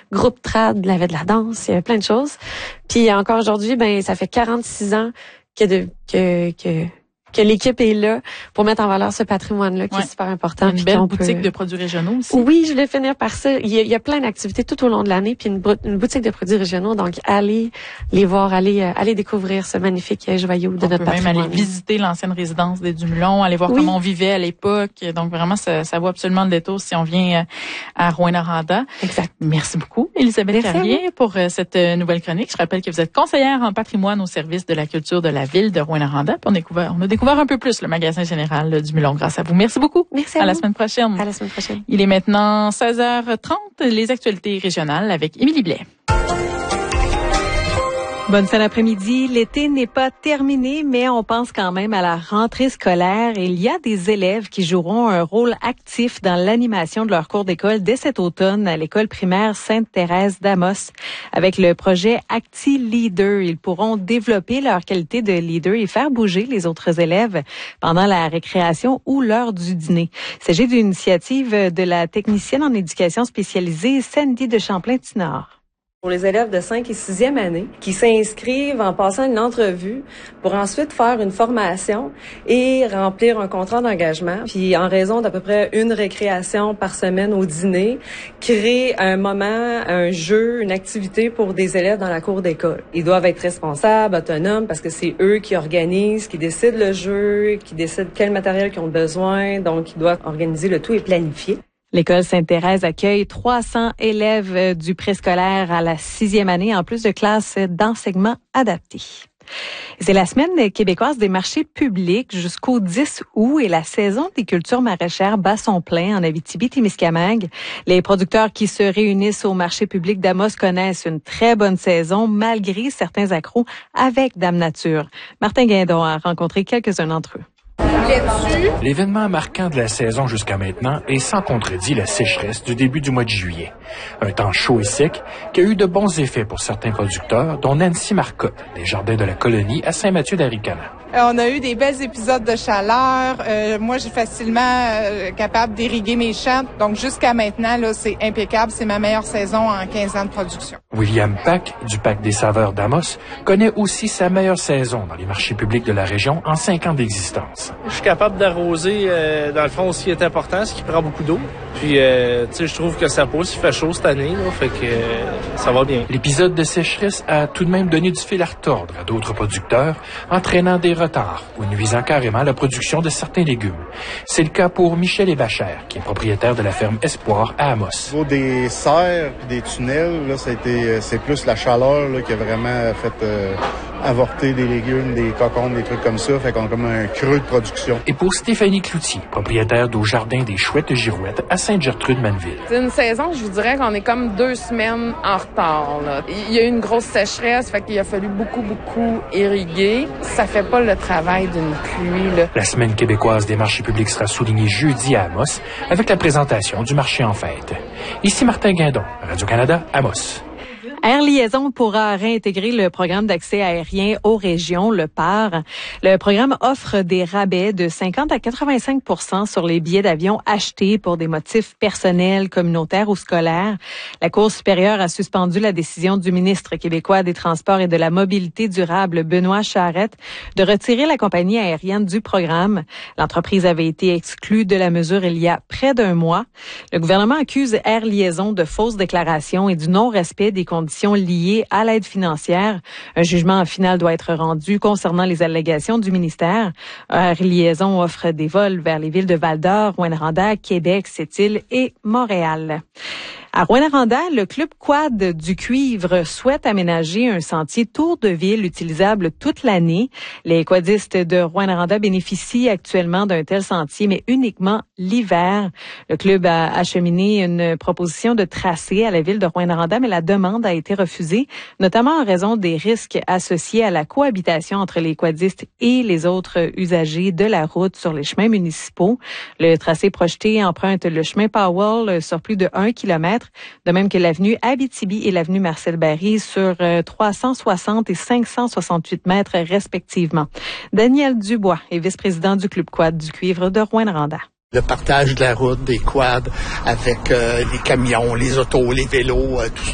groupe trad, il y avait de la danse, il y avait plein de choses. Puis encore aujourd'hui, ça fait 46 ans que l'équipe est là pour mettre en valeur ce patrimoine-là qui est super important. Une belle boutique de produits régionaux aussi. Oui, je vais finir par ça. Il y a plein d'activités tout au long de l'année, puis une boutique de produits régionaux. Donc, allez les voir, allez découvrir ce magnifique joyau de notre patrimoine. On peut même aller visiter l'ancienne résidence des Dumoulin, aller voir comment on vivait à l'époque. Donc, vraiment, ça vaut absolument le détour si on vient à Rouyn-Noranda. Exact. Merci beaucoup, Elisabeth Carrier, pour cette nouvelle chronique. Je rappelle que vous êtes conseillère en patrimoine au service de la culture de la ville de Rouyn-Noranda. On a découvert un peu plus le magasin général du Mulon grâce à vous. Merci beaucoup. Merci à vous. La semaine prochaine. À la semaine prochaine. Il est maintenant 16h30, les actualités régionales avec Émilie Blais. Bonne fin d'après-midi. L'été n'est pas terminé, mais on pense quand même à la rentrée scolaire. Et il y a des élèves qui joueront un rôle actif dans l'animation de leur cours d'école dès cet automne à l'école primaire Sainte-Thérèse d'Amos. Avec le projet Acti Leader, ils pourront développer leur qualité de leader et faire bouger les autres élèves pendant la récréation ou l'heure du dîner. Il s'agit d'une initiative de la technicienne en éducation spécialisée Sandy de Champlain-Tinard. Pour les élèves de 5 et 6e année qui s'inscrivent en passant une entrevue pour ensuite faire une formation et remplir un contrat d'engagement. Puis en raison d'à peu près une récréation par semaine au dîner, créer un moment, un jeu, une activité pour des élèves dans la cour d'école. Ils doivent être responsables, autonomes, parce que c'est eux qui organisent, qui décident le jeu, qui décident quel matériel ils ont besoin. Donc, ils doivent organiser le tout et planifier. L'école Sainte-Thérèse accueille 300 élèves du préscolaire à la 6e année, en plus de classes d'enseignement adapté. C'est la semaine québécoise des marchés publics jusqu'au 10 août et la saison des cultures maraîchères bat son plein en Abitibi-Témiscamingue. Les producteurs qui se réunissent au marché public d'Amos connaissent une très bonne saison malgré certains accros avec Dame Nature. Martin Guindon a rencontré quelques-uns d'entre eux. L'événement marquant de la saison jusqu'à maintenant est sans contredit la sécheresse du début du mois de juillet. Un temps chaud et sec qui a eu de bons effets pour certains producteurs, dont Nancy Marcotte, des Jardins de la Colonie à Saint-Mathieu-d'Aricana. On a eu des belles épisodes de chaleur. Moi, j'ai facilement capable d'irriguer mes champs. Donc, jusqu'à maintenant, là, c'est impeccable. C'est ma meilleure saison en 15 ans de production. William Pack, du Parc des Saveurs d'Amos, connaît aussi sa meilleure saison dans les marchés publics de la région en 5 ans d'existence. Je suis capable d'arroser, dans le fond, ce qui est important, ce qui prend beaucoup d'eau. Puis, tu sais, je trouve que ça pousse. Il fait chaud cette année, là, fait que ça va bien. L'épisode de sécheresse a tout de même donné du fil à retordre à d'autres producteurs, entraînant des retards ou nuisant carrément à la production de certains légumes. C'est le cas pour Michel Évachère, qui est propriétaire de la ferme Espoir à Amos. Au niveau des serres et des tunnels, là, c'est plus la chaleur là, qui a vraiment fait avorter des légumes, des cocombes, des trucs comme ça. Fait qu'on a comme un creux de production. Et pour Stéphanie Cloutier, propriétaire d'au Jardin des Chouettes Girouettes à Sainte-Gertrude-Manville. C'est une saison, je vous dirais qu'on est comme 2 semaines en retard. Là. Il y a eu une grosse sécheresse, fait qu'il a fallu beaucoup irriguer. Ça fait pas le travail d'une pluie. Là. La semaine québécoise des marchés publics sera soulignée jeudi à Amos avec la présentation du marché en fête. Ici Martin Guindon, Radio-Canada, Amos. Air Liaison pourra réintégrer le programme d'accès aérien aux régions, le PAR. Le programme offre des rabais de 50 à 85% sur les billets d'avion achetés pour des motifs personnels, communautaires ou scolaires. La Cour supérieure a suspendu la décision du ministre québécois des Transports et de la Mobilité durable, Benoît Charette, de retirer la compagnie aérienne du programme. L'entreprise avait été exclue de la mesure il y a près d'un mois. Le gouvernement accuse Air Liaison de fausses déclarations et du non-respect des conditions liées à l'aide financière. Un jugement final doit être rendu concernant les allégations du ministère. Air Liaison offre des vols vers les villes de Val-d'Or, Rouyn-Noranda, Québec, Sept-Îles et Montréal. À Rouyn-Noranda, le club quad du Cuivre souhaite aménager un sentier tour de ville utilisable toute l'année. Les quadistes de Rouyn-Noranda bénéficient actuellement d'un tel sentier, mais uniquement l'hiver. Le club a acheminé une proposition de tracé à la ville de Rouyn-Noranda, mais la demande a été refusée, notamment en raison des risques associés à la cohabitation entre les quadistes et les autres usagers de la route sur les chemins municipaux. Le tracé projeté emprunte le chemin Powell sur plus de 1 kilomètre, de même que l'avenue Abitibi et l'avenue Marcel-Barry sur 360 et 568 mètres respectivement. Daniel Dubois est vice-président du club quad du Cuivre de Rouyn-Noranda. Le partage de la route, des quads avec les camions, les autos, les vélos, tout